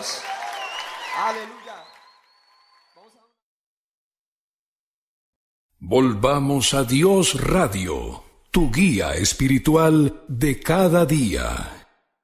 Dios. Aleluya. Volvamos a Dios Radio, tu guía espiritual de cada día.